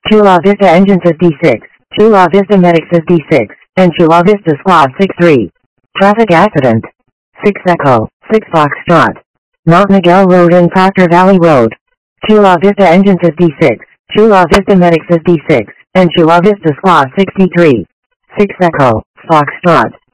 Chula Vista Engine 56, Chula Vista Medic 56, and Chula Vista Squad 63. Traffic accident. 6 Echo, 6 Foxtrot. Mount Miguel Road and Proctor Valley Road. Chula Vista Engine 56, Chula Vista Medic 56, and Chula Vista Squad 63. 6 Echo, Foxtrot.